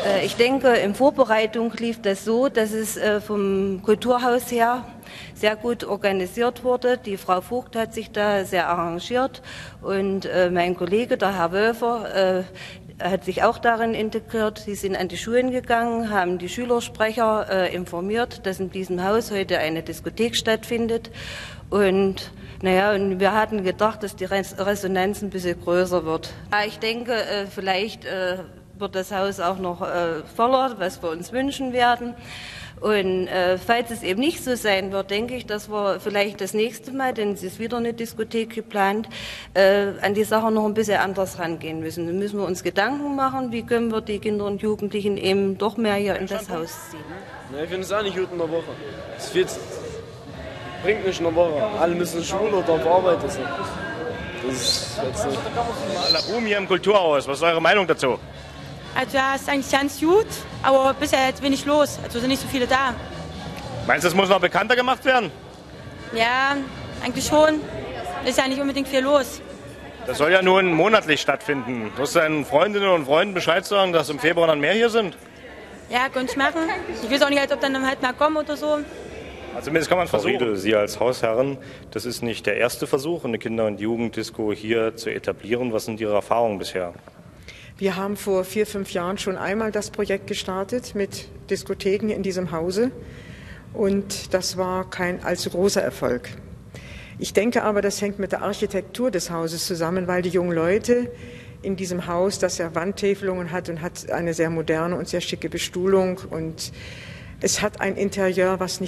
Ich denke, in Vorbereitung lief das so, dass es vom Kulturhaus her sehr gut organisiert wurde. Die Frau Vogt hat sich da sehr arrangiert und mein Kollege, der Herr Wölfer, hat sich auch darin integriert. Sie sind an die Schulen gegangen, haben die Schülersprecher informiert, dass in diesem Haus heute eine Diskothek stattfindet. Und und wir hatten gedacht, dass die Resonanz ein bisschen größer wird. Ich denke, vielleicht wird das Haus auch noch voller, was wir uns wünschen werden. Und falls es eben nicht so sein wird, denke ich, dass wir vielleicht das nächste Mal, denn es ist wieder eine Diskothek geplant, an die Sache noch ein bisschen anders rangehen müssen. Dann müssen wir uns Gedanken machen, wie können wir die Kinder und Jugendlichen eben doch mehr hier in das Haus ziehen. Ja, ich finde es auch nicht gut in der Woche. Es bringt nicht in der Woche. Alle müssen in Schule oder auf Arbeit sein. Das ist jetzt nicht. La Boom hier im Kulturhaus, was ist eure Meinung dazu? Also ja, ist eigentlich ganz gut, aber bisher jetzt wenig los, also sind nicht so viele da. Meinst du, es muss noch bekannter gemacht werden? Ja, eigentlich schon. Ist ja nicht unbedingt viel los. Das soll ja nun monatlich stattfinden. Du musst deinen Freundinnen und Freunden Bescheid sagen, dass im Februar dann mehr hier sind? Ja, könnte ich machen. Ich weiß auch nicht, ob dann halt mal kommen oder so. Also zumindest kann man Frau versuchen. Riedel, Sie als Hausherrin, das ist nicht der erste Versuch, eine Kinder- und Jugenddisco hier zu etablieren. Was sind Ihre Erfahrungen bisher? Wir haben vor 4, 5 Jahren schon einmal das Projekt gestartet mit Diskotheken in diesem Hause und das war kein allzu großer Erfolg. Ich denke aber, das hängt mit der Architektur des Hauses zusammen, weil die jungen Leute in diesem Haus, das ja Wandtäfelungen hat und hat eine sehr moderne und sehr schicke Bestuhlung und es hat ein Interieur, was nicht